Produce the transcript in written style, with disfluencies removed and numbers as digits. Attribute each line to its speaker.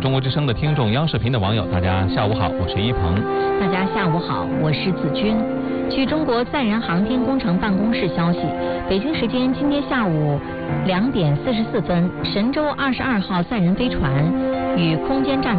Speaker 1: 中国之声的听众，央视频的网友，大家下午好，我是一鹏。
Speaker 2: 大家下午好，我是子君。据中国载人航天工程办公室消息，北京时间今天下午2点44分，神舟22号载人飞船与空间站